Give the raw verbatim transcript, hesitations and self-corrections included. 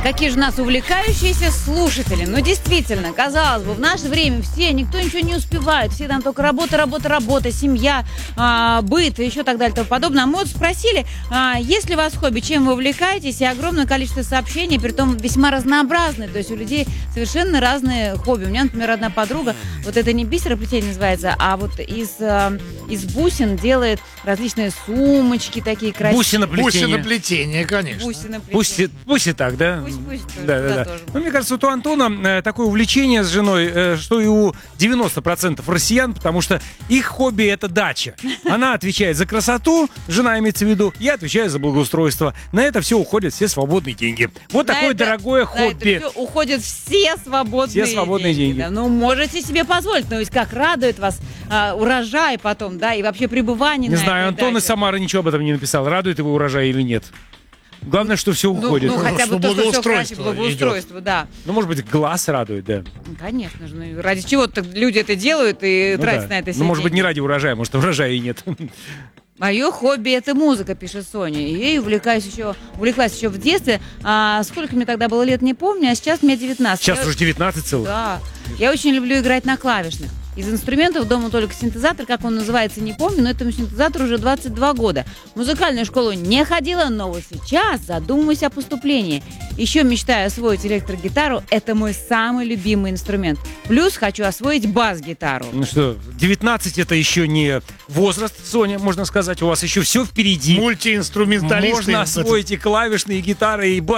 Какие же нас увлекающиеся слушатели. Ну, действительно, казалось бы, в наше время все, никто ничего не успевает. Все там только работа, работа, работа, семья, а, быт и еще так далее и тому подобное. А мы вот спросили, а, есть ли у вас хобби, чем вы увлекаетесь, и огромное количество сообщений, притом весьма разнообразные. То есть у людей совершенно разные хобби. У меня, например, одна подруга, вот это не бисероплетение называется, а вот из, а, из бусин делает различные сумочки такие красивые. Бусиноплетение. Бусиноплетение, конечно. Бусиноплетение. Пусть, пусть и так, да? Пусть, пусть тоже, да, да, туда да. тоже. Ну, мне кажется, вот у Антона э, такое увлечение с женой, э, что и у девяноста процентов россиян, потому что их хобби — это дача. Она отвечает за красоту, жена имеется в виду, я отвечаю за благоустройство. На это все уходят все свободные деньги. Вот На такое это- дорогое на это хобби. всё уходят все свободные Все свободные деньги. да. Ну, можете себе позволить, но ведь как радует вас а, урожай потом, да, и вообще пребывание Не на знаю, этой Антон из даче. Самары ничего об этом не написал, радует его урожай или нет. Главное, что все Ну, уходит. ну, Ну, хотя бы что то, что все благоустройство красиво, благоустройство, да. может быть, глаз радует, да. Ну, конечно же, ну, ради чего-то люди это делают и Ну, тратят да. на это все Ну, может быть, деньги. не ради урожая, может, урожая и нет. Мое хобби — это музыка, пишет Соня. И ей увлекаюсь еще, увлеклась еще в детстве. А, сколько мне тогда было лет, не помню, а сейчас мне девятнадцать. Сейчас Я- уже девятнадцать целых. Да. Я очень люблю играть на клавишных. Из инструментов дома только синтезатор, как он называется, не помню, но этому синтезатору уже двадцать два года. В музыкальную школу не ходила, но вот сейчас задумываюсь о поступлении. Еще мечтаю освоить электрогитару, это мой самый любимый инструмент. Плюс хочу освоить бас-гитару. Ну что, девятнадцать это еще не возраст, Соня, можно сказать. У вас еще все впереди. Мультиинструменталисты. Можно освоить и клавишные, и гитары, и бас.